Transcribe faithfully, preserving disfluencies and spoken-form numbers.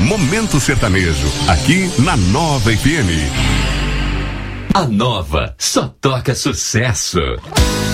Momento Sertanejo, aqui na Nova F M. A Nova só toca sucesso.